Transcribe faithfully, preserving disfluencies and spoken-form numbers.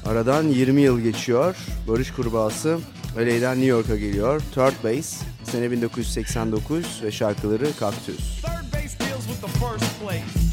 Aradan yirmi yıl geçiyor. Barış Kurbağası L A'den New York'a geliyor. Third Base, sene bin dokuz yüz seksen dokuz ve şarkıları Cactus. Third base deals with the first place.